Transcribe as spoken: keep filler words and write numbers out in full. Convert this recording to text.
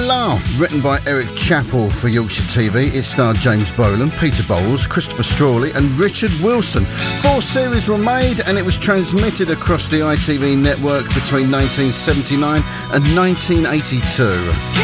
Laugh, written by Eric Chappell for Yorkshire T V. It starred James Boland, Peter Bowles, Christopher Strawley and Richard Wilson. Four series were made and it was transmitted across the I T V network between nineteen seventy-nine and nineteen eighty-two.